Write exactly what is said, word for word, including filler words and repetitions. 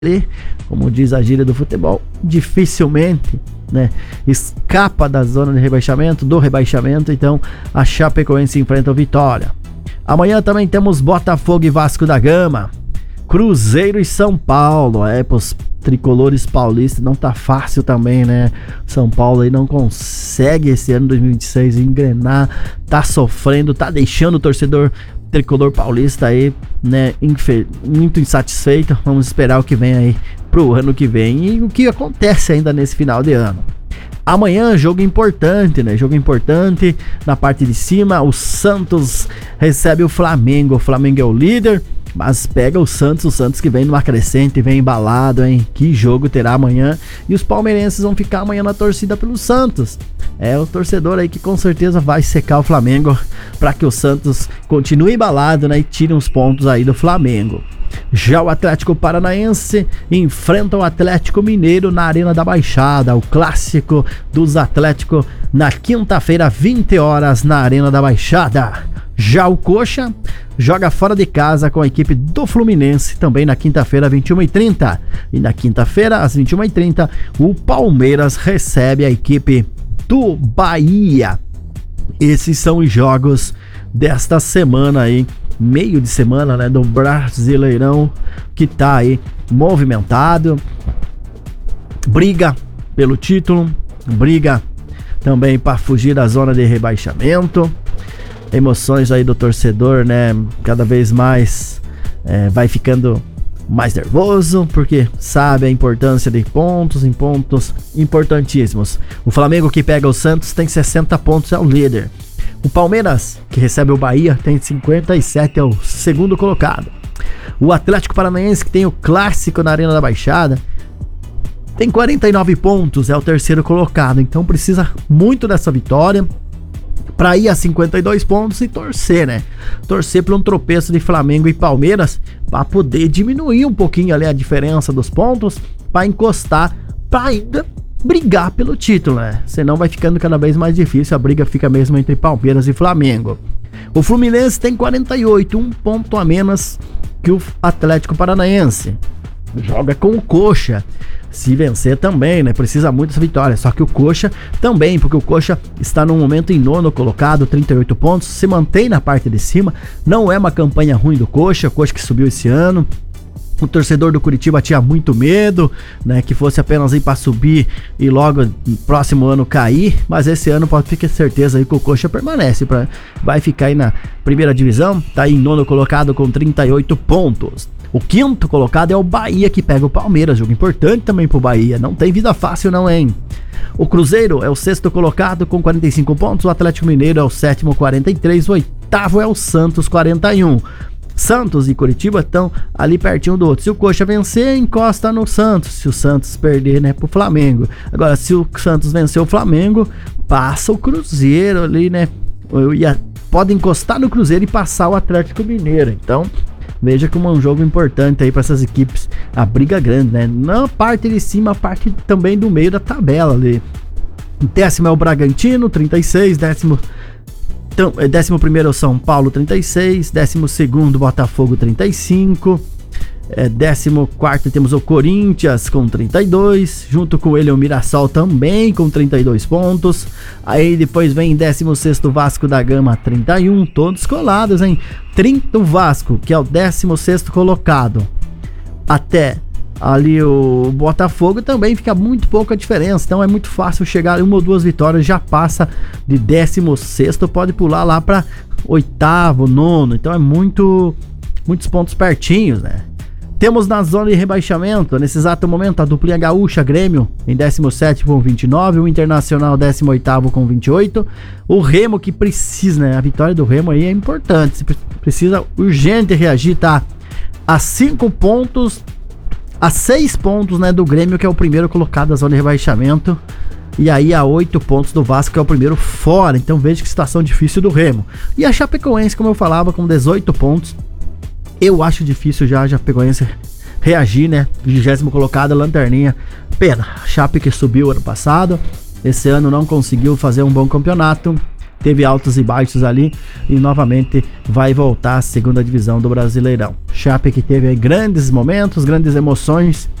como diz a gíria do futebol, dificilmente, né, escapa da zona de rebaixamento, do rebaixamento. Então a Chapecoense enfrenta o Vitória. Amanhã também temos Botafogo e Vasco da Gama, Cruzeiro e São Paulo. É, pros tricolores paulistas não tá fácil também, né? São Paulo aí não consegue esse ano dois mil e vinte e seis engrenar, tá sofrendo, tá deixando o torcedor tricolor paulista aí, né, infe- muito insatisfeito. Vamos esperar o que vem aí pro ano que vem e o que acontece ainda nesse final de ano. Amanhã, jogo importante, né? Jogo importante na parte de cima. O Santos recebe o Flamengo. O Flamengo é o líder, mas pega o Santos. O Santos que vem numa crescente, vem embalado, hein? Que jogo terá amanhã. E os palmeirenses vão ficar amanhã na torcida pelo Santos. É o torcedor aí que com certeza vai secar o Flamengo para que o Santos continue embalado, né? E tire uns pontos aí do Flamengo. Já o Atlético Paranaense enfrenta o Atlético Mineiro na Arena da Baixada, o clássico dos Atléticos na quinta-feira, vinte horas, na Arena da Baixada. Já o Coxa joga fora de casa com a equipe do Fluminense, também na quinta-feira, vinte e uma e trinta. E na quinta-feira, às vinte e uma e trinta, o Palmeiras recebe a equipe do Bahia. Esses são os jogos desta semana aí, meio de semana, né, do Brasileirão, que tá aí movimentado. Briga pelo título, briga também para fugir da zona de rebaixamento. Emoções aí do torcedor, né, cada vez mais é, vai ficando mais nervoso, porque sabe a importância de pontos, em pontos importantíssimos. O Flamengo, que pega o Santos, tem sessenta pontos, é o líder. O Palmeiras, que recebe o Bahia, tem cinquenta e sete, é o segundo colocado. O Atlético Paranaense, que tem o clássico na Arena da Baixada, tem quarenta e nove pontos, é o terceiro colocado. Então precisa muito dessa vitória para ir a cinquenta e dois pontos e torcer, né? Torcer por um tropeço de Flamengo e Palmeiras para poder diminuir um pouquinho ali a diferença dos pontos, para encostar, para ainda brigar pelo título, né? Senão vai ficando cada vez mais difícil, a briga fica mesmo entre Palmeiras e Flamengo. O Fluminense tem quarenta e oito, um ponto a menos que o Atlético Paranaense. Joga com o Coxa. Se vencer também, né? Precisa muito dessa vitória. Só que o Coxa também, porque o Coxa está no momento em nono colocado, trinta e oito pontos, se mantém na parte de cima. Não é uma campanha ruim do Coxa, o Coxa que subiu esse ano. O torcedor do Curitiba tinha muito medo, né, que fosse apenas ir para subir e logo no próximo ano cair, mas esse ano pode ficar certeza aí que o Coxa permanece, pra, vai ficar aí na primeira divisão, tá aí em nono colocado com trinta e oito pontos. O quinto colocado é o Bahia, que pega o Palmeiras, jogo importante também pro Bahia, não tem vida fácil não, hein? O Cruzeiro é o sexto colocado com quarenta e cinco pontos, o Atlético Mineiro é o sétimo, quarenta e três, o oitavo é o Santos, quarenta e um. Santos e Curitiba estão ali pertinho do outro. Se o Coxa vencer, encosta no Santos. Se o Santos perder, né, pro Flamengo. Agora, se o Santos vencer o Flamengo, passa o Cruzeiro ali, né? Ia, pode encostar no Cruzeiro e passar o Atlético Mineiro. Então, veja como é um jogo importante aí para essas equipes. A briga grande, né? Na parte de cima, a parte também do meio da tabela ali. Décimo é o Bragantino, trinta e seis. Décimo Então, décimo primeiro é o São Paulo, trinta e seis. Décimo segundo, Botafogo, trinta e cinco. É, décimo quarto temos o Corinthians com trinta e dois. Junto com ele o Mirassol também com trinta e dois pontos. Aí depois vem décimo sexto Vasco da Gama, trinta e um. Todos colados, hein? trinta o Vasco, que é o décimo sexto colocado. Até ali o Botafogo também fica muito pouca diferença, então é muito fácil chegar, uma ou duas vitórias já passa de décimo sexto, pode pular lá para oitavo, nono, então é muito, muitos pontos pertinhos, né? Temos na zona de rebaixamento, nesse exato momento, a duplinha gaúcha, Grêmio em décimo sétimo com vinte e nove, o Internacional décimo oitavo com vinte e oito, o Remo que precisa, né? A vitória do Remo aí é importante, precisa urgente reagir, tá? A cinco pontos, a seis pontos, né, do Grêmio, que é o primeiro colocado da zona de rebaixamento, e aí a oito pontos do Vasco, que é o primeiro fora. Então veja que situação difícil do Remo. E a Chapecoense, como eu falava, com dezoito pontos. Eu acho difícil já a Chapecoense reagir, né? vigésimo colocado, lanterninha. Pena, a Chape que subiu ano passado, esse ano não conseguiu fazer um bom campeonato. teve altos e baixos ali e novamente vai voltar à segunda divisão do Brasileirão. Chape que teve aí grandes momentos, grandes emoções